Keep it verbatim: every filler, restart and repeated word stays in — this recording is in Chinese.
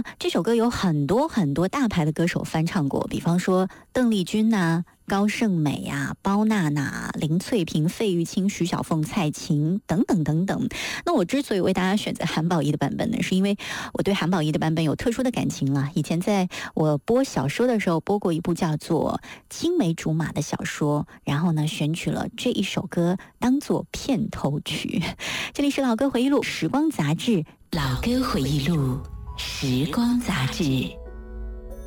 这首歌有很多很多大牌的歌手翻唱过，比方说邓丽君呐、高胜美呀、包娜娜、林翠萍、费玉清、徐小凤、蔡琴等等等等。那我之所以为大家选择韩宝仪的版本呢，是因为我对韩宝仪的版本有特殊的感情了。以前在我播小说的时候，播过一部叫做《青梅竹马》的小说，然后呢选取了这一首歌当做片头曲。这里是老歌回忆录时光杂志， 老歌回忆录时光杂志。